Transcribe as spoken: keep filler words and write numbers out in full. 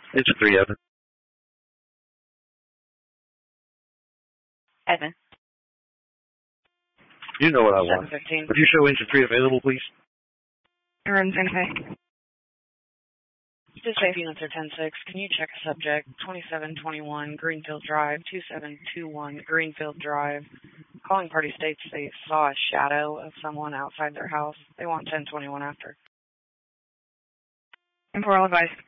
It's a three, Evan. Evan. You know what I want. seven fifteen. Would you show engine three available, please? Room ten K. Dispatch units are ten six. Can you check a subject? twenty-seven twenty-one Greenfield Drive, two seven two one Greenfield Drive. Calling party states they saw a shadow of someone outside their house. They want ten twenty-one after. And for all advice.